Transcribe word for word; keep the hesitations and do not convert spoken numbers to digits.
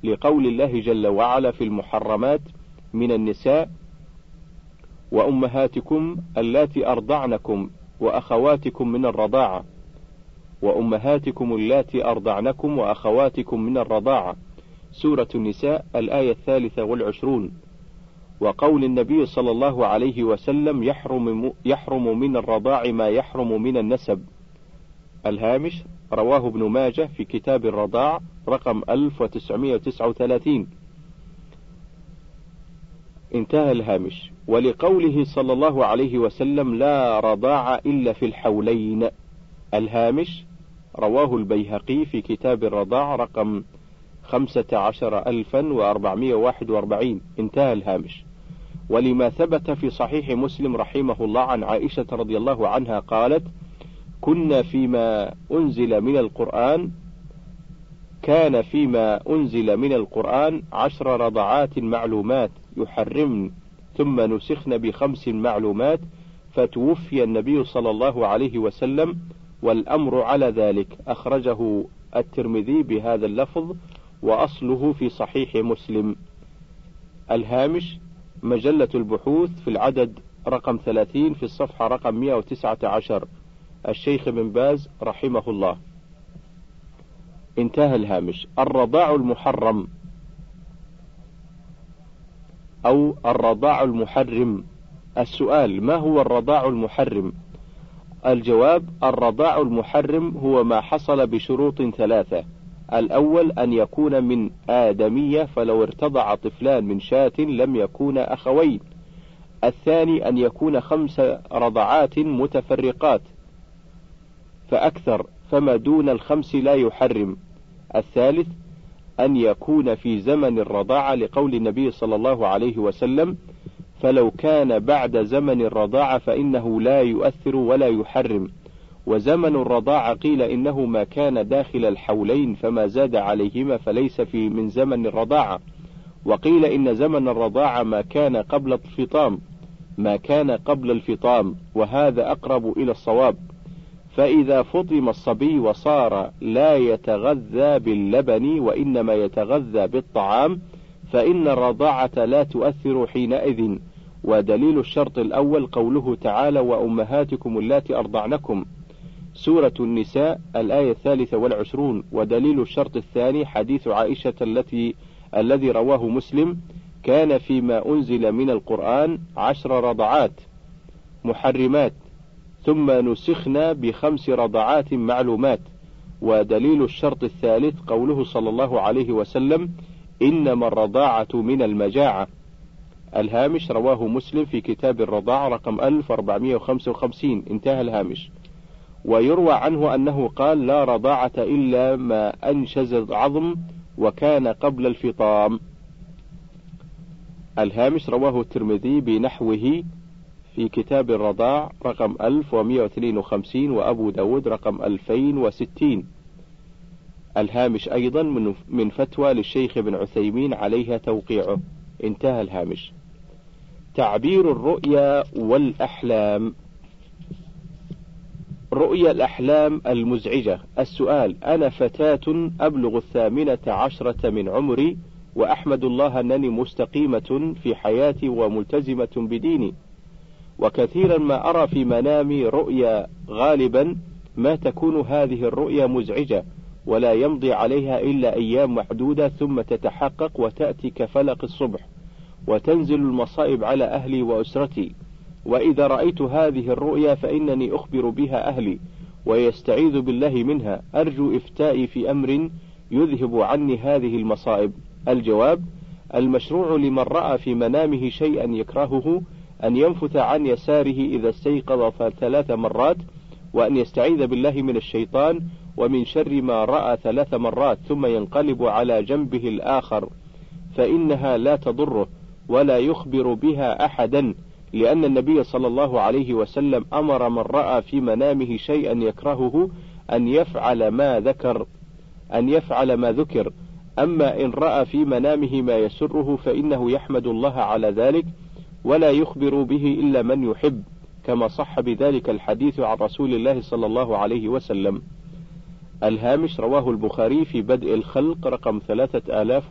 لقول الله جل وعلا في المحرمات من النساء: وأمهاتكم اللاتي أرضعنكم وأخواتكم من الرضاعة، وأمهاتكم اللاتي أرضعنكم وأخواتكم من الرضاعة، سورة النساء الآية الثالثة والعشرون. وقول النبي صلى الله عليه وسلم: يحرم, يحرم من الرضاع ما يحرم من النسب. الهامش: رواه ابن ماجه في كتاب الرضاع رقم ألف وتسعمائة وتسعة وثلاثين. انتهى الهامش. ولقوله صلى الله عليه وسلم: لا رضاع إلا في الحولين. الهامش: رواه البيهقي في كتاب الرضاع رقم خمسة عشر ألفا وأربعمائة وواحد وأربعين. انتهى الهامش. ولما ثبت في صحيح مسلم رحمه الله عن عائشة رضي الله عنها قالت: كنا فيما أنزل من القرآن كان فيما أنزل من القرآن عشر رضعات معلومات يحرمن، ثم نسخن بخمس معلومات، فتوفي النبي صلى الله عليه وسلم والأمر على ذلك. أخرجه الترمذي بهذا اللفظ، وأصله في صحيح مسلم. الهامش: مجلة البحوث في العدد رقم ثلاثين في الصفحة رقم مئة وتسعة عشر، الشيخ بن باز رحمه الله. انتهى الهامش. الرضاع المحرم أو الرضاع المحرم. السؤال: ما هو الرضاع المحرم؟ الجواب: الرضاع المحرم هو ما حصل بشروط ثلاثة. الأول أن يكون من آدمية، فلو ارتضع طفلان من شاة لم يكونا أخوين. الثاني أن يكون خمس رضعات متفرقات فأكثر، فما دون الخمس لا يحرم. الثالث أن يكون في زمن الرضاعة، لقول النبي صلى الله عليه وسلم: فلو كان بعد زمن الرضاعة فإنه لا يؤثر ولا يحرم. وزمن الرضاعة قيل إنه ما كان داخل الحولين، فما زاد عليهما فليس في من زمن الرضاعة. وقيل إن زمن الرضاعة ما كان قبل الفطام ما كان قبل الفطام وهذا أقرب إلى الصواب. فإذا فطم الصبي وصار لا يتغذى باللبن وإنما يتغذى بالطعام، فإن الرضاعة لا تؤثر حينئذ. ودليل الشرط الأول قوله تعالى: وأمهاتكم اللاتي أرضعنكم، سورة النساء الآية الثالثة والعشرون. ودليل الشرط الثاني حديث عائشة التي الذي رواه مسلم: كان فيما أنزل من القرآن عشر رضعات محرمات، ثم نسخنا بخمس رضعات معلومات. ودليل الشرط الثالث قوله صلى الله عليه وسلم: إنما الرضاعة من المجاعة. الهامش: رواه مسلم في كتاب الرضاع رقم ألف وأربعمائة وخمسة وخمسين. انتهى الهامش. ويروى عنه أنه قال: لا رضاعة إلا ما أنشز العظم وكان قبل الفطام. الهامش: رواه الترمذي بنحوه في كتاب الرضاع رقم ألف ومئة واثنين وخمسين، وأبو داود رقم ألفين وستين. الهامش أيضا من فتوى للشيخ ابن عثيمين عليها توقيعه. انتهى الهامش. تعبير الرؤيا والأحلام. رؤيا الأحلام المزعجة. السؤال: أنا فتاة أبلغ الثامنة عشرة من عمري، وأحمد الله أنني مستقيمة في حياتي وملتزمة بديني، وكثيرا ما أرى في منامي رؤيا، غالبا ما تكون هذه الرؤيا مزعجة، ولا يمضي عليها إلا أيام معدودة ثم تتحقق وتأتي كفلق الصبح، وتنزل المصائب على أهلي وأسرتي. وإذا رأيت هذه الرؤيا فإنني أخبر بها أهلي ويستعيذ بالله منها. أرجو إفتائي في أمر يذهب عني هذه المصائب. الجواب: المشروع لمن رأى في منامه شيئا يكرهه أن ينفث عن يساره إذا استيقظ ثلاث مرات، وأن يستعيذ بالله من الشيطان ومن شر ما رأى ثلاث مرات، ثم ينقلب على جنبه الآخر، فإنها لا تضره ولا يخبر بها أحدا، لأن النبي صلى الله عليه وسلم أمر من رأى في منامه شيئا يكرهه أن يفعل ما ذكر أن يفعل ما ذكر. أما إن رأى في منامه ما يسره فإنه يحمد الله على ذلك، ولا يخبر به إلا من يحب، كما صح بذلك الحديث عن رسول الله صلى الله عليه وسلم. الهامش: رواه البخاري في بدء الخلق رقم ثلاثة آلاف